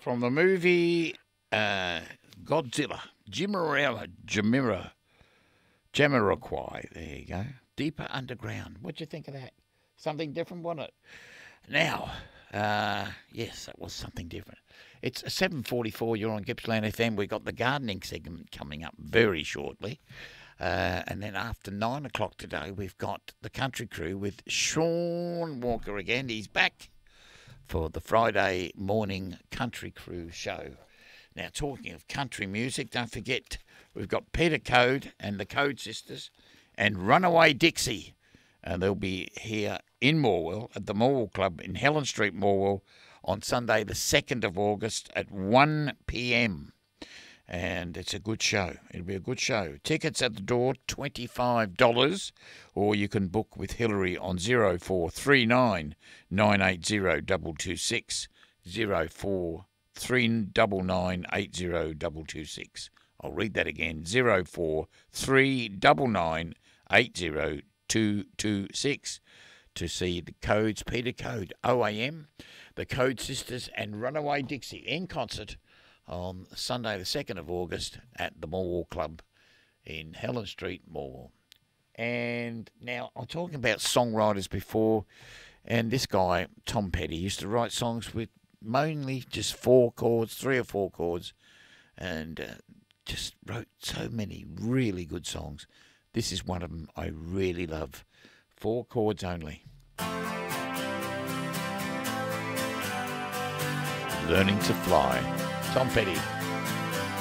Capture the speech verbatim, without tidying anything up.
From the movie uh, Godzilla, Jimira, Jamira, Jamiroquai. There you go. Deeper Underground. What'd you think of that? Something different, wasn't it? Now, uh, yes, that was something different. It's seven forty-four. You're on Gippsland F M. We've got the gardening segment coming up very shortly. Uh, and then after nine o'clock today, we've got the Country Crew with Sean Walker again. He's back for the Friday morning Country Crew show. Now, talking of country music, don't forget we've got Peter Code and the Code Sisters and Runaway Dixie. And they'll be here in Morwell at the Morwell Club in Helen Street, Morwell, on Sunday the second of August at one p.m. And it's a good show. It'll be a good show. Tickets at the door, twenty-five dollars, or you can book with Hillary on zero four three nine, nine eight zero, two two six, zero four three nine nine, eight zero two two six. I'll read that again, zero four three nine nine, eight zero two two six, to see the Codes, Peter Code, O A M, the Code Sisters and Runaway Dixie in concert on Sunday the second of August at the Morwell Club in Helen Street, Morwell. And now, I'm talking about songwriters before, and this guy, Tom Petty, used to write songs with mainly just four chords, three or four chords, and uh, just wrote so many really good songs. This is one of them I really love. Four chords only. Learning to Fly. Tom Petty.